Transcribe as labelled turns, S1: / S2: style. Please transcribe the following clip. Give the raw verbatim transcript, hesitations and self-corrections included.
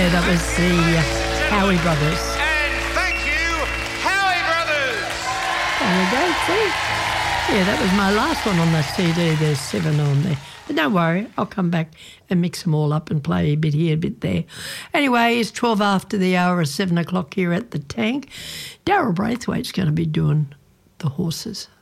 S1: Yeah, that was the uh, Howie Brothers.
S2: And thank you, Howie Brothers.
S1: There we go, see? Yeah, that was my last one on the C D. There's seven on there. But don't worry, I'll come back and mix them all up and play a bit here, a bit there. Anyway, it's twelve after the hour of seven o'clock here at the Tank. Daryl Braithwaite's going to be doing the horses.